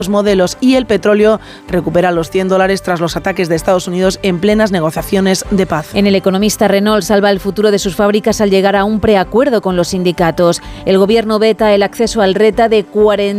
modelos, y el petróleo recupera los $100 tras los ataques de Estados Unidos en plenas negociaciones de paz. En El Economista, Renault salva el futuro de sus fábricas al llegar a un preacuerdo con los sindicatos. El gobierno veta el acceso al RETA de 40